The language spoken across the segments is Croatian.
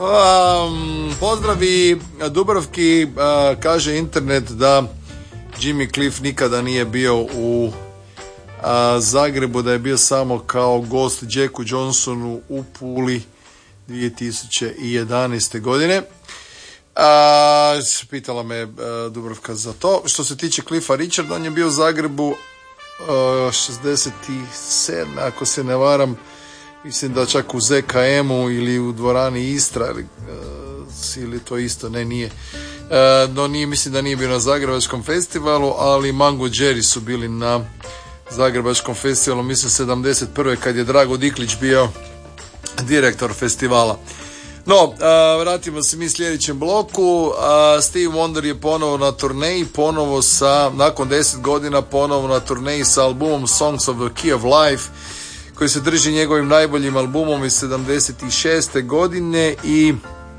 Pozdravi Dubrovki, kaže internet da Jimmy Cliff nikada nije bio u Zagrebu, da je bio samo kao gost Jacku Johnsonu u Puli 2011. godine. Pitala me Dubrovka za to. Što se tiče Cliffa Richarda, on je bio u Zagrebu 67. ako se ne varam, mislim da čak u ZKM-u ili u dvorani Istra ili to isto, ne nije. No nije, mislim da nije bio na Zagrebačkom festivalu, ali Mango Jerry su bili na Zagrebačkom festivalu, mislim 71. kad je Drago Diklić bio direktor festivala. No, vratimo se mi sljedećem bloku. Steve Wonder je ponovo na turneji, nakon 10 godina ponovo na turneji sa albumom Songs of the Key of Life, koji se drži njegovim najboljim albumom iz 76. godine i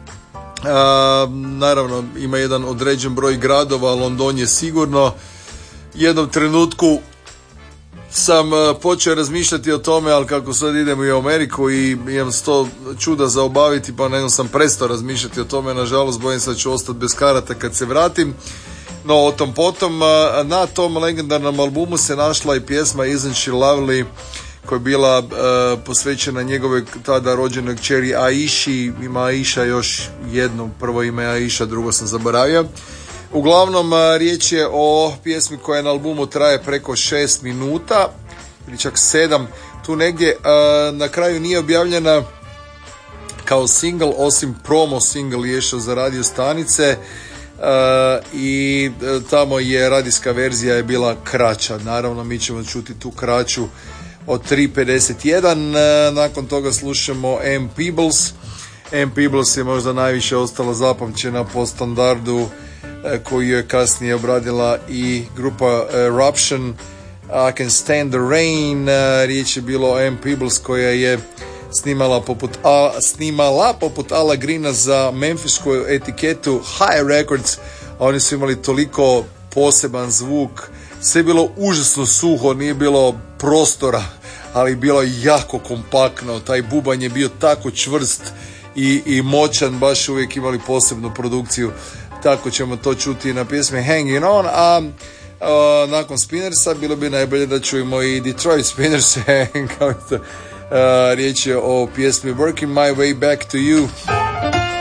naravno ima jedan određen broj gradova, London je sigurno. Jednom trenutku sam počeo razmišljati o tome, ali kako sad idemo i u Ameriku i imam 100 čuda za obaviti, pa jednom sam prestao razmišljati o tome. Nažalost, bojim se da ću ostati bez karata kad se vratim. No, o tom potom. Na tom legendarnom albumu se našla i pjesma Isn't She Lovely, koja je bila posvećena njegove tada rođenoj kćeri Aishi. Ima Aisha još jedno, prvo ime Aisha, drugo sam zaboravio. Uglavnom, riječ je o pjesmi koja na albumu traje preko 6 minuta ili čak 7. Tu negdje na kraju nije objavljena kao single, osim promo single je išao za radio stanice i tamo je radijska verzija je bila kraća. Naravno, mi ćemo čuti tu kraću od 3:51. Nakon toga slušamo M. Peebles. M. Peebles je možda najviše ostala zapamćena po standardu koju je kasnije obradila i grupa Eruption. I Can Stand the Rain. Riječ je bilo o M. Peebles koja je snimala poput Ala Greena za memfisku etiketu High Records. Oni su imali toliko poseban zvuk, sve je bilo užasno suho, nije bilo prostora, ali bilo jako kompaktno. Taj bubanj je bio tako čvrst i moćan, baš uvijek imali posebnu produkciju. Tako ćemo to čuti na pjesmi Hanging On, a nakon Spinnersa bilo bi najbolje da čujemo i Detroit Spinners. Riječ je o pjesmi Working My Way Back to You.